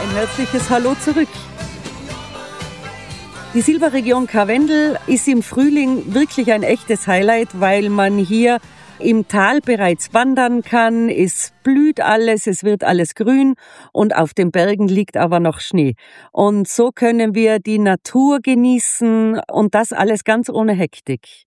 ein herzliches Hallo zurück. Die Silberregion Karwendel ist im Frühling wirklich ein echtes Highlight, weil man hier im Tal bereits wandern kann. Es blüht alles, es wird alles grün und auf den Bergen liegt aber noch Schnee. Und so können wir die Natur genießen und das alles ganz ohne Hektik.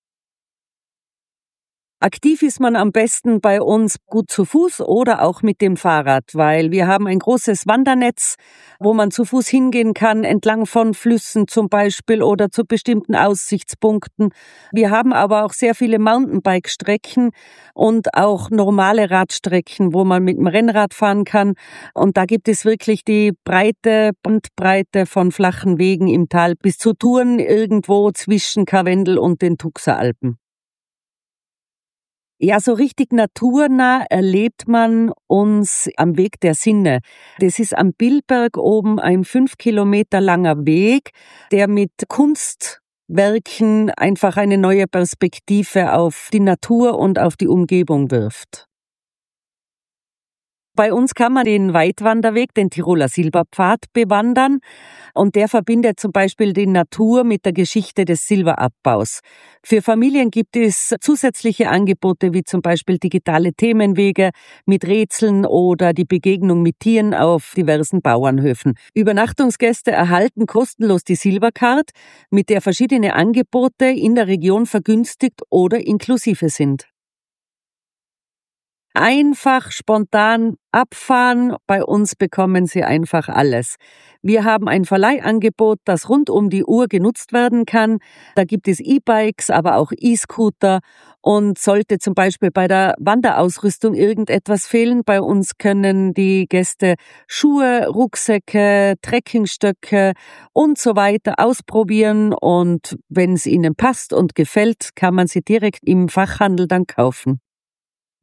Aktiv ist man am besten bei uns gut zu Fuß oder auch mit dem Fahrrad, weil wir haben ein großes Wandernetz, wo man zu Fuß hingehen kann, entlang von Flüssen zum Beispiel oder zu bestimmten Aussichtspunkten. Wir haben aber auch sehr viele Mountainbike-Strecken und auch normale Radstrecken, wo man mit dem Rennrad fahren kann. Und da gibt es wirklich die breite Bandbreite von flachen Wegen im Tal bis zu Touren irgendwo zwischen Karwendel und den Tuxeralpen. Ja, so richtig naturnah erlebt man uns am Weg der Sinne. Das ist am Billberg oben ein 5 Kilometer langer Weg, der mit Kunstwerken einfach eine neue Perspektive auf die Natur und auf die Umgebung wirft. Bei uns kann man den Weitwanderweg, den Tiroler Silberpfad, bewandern und der verbindet zum Beispiel die Natur mit der Geschichte des Silberabbaus. Für Familien gibt es zusätzliche Angebote wie zum Beispiel digitale Themenwege mit Rätseln oder die Begegnung mit Tieren auf diversen Bauernhöfen. Übernachtungsgäste erhalten kostenlos die Silbercard, mit der verschiedene Angebote in der Region vergünstigt oder inklusive sind. Einfach spontan abfahren. Bei uns bekommen Sie einfach alles. Wir haben ein Verleihangebot, das rund um die Uhr genutzt werden kann. Da gibt es E-Bikes, aber auch E-Scooter. Und sollte zum Beispiel bei der Wanderausrüstung irgendetwas fehlen, bei uns können die Gäste Schuhe, Rucksäcke, Trekkingstöcke und so weiter ausprobieren. Und wenn es ihnen passt und gefällt, kann man sie direkt im Fachhandel dann kaufen.